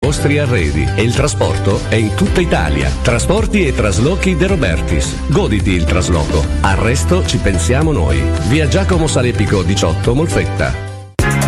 mostri arredi e il trasporto è in tutta Italia. Trasporti e traslochi De Robertis. Goditi il trasloco. Al resto ci pensiamo noi. Via Giacomo Salepico 18 Molfetta.